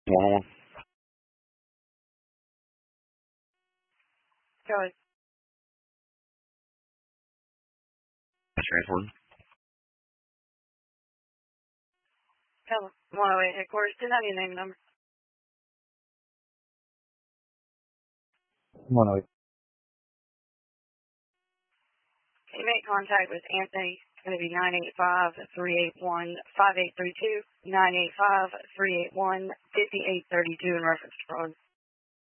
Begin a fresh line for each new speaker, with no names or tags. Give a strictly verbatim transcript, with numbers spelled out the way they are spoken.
One on one.
Go ahead.
Transferred.
Hello. one oh eight headquarters. Didn't have your name and number.
one oh eight.
Can you make contact with Anthony? It's going to be nine eight five, three eight one, five eight three two, nine eight five, three eight one, five eight three two in reference to fraud.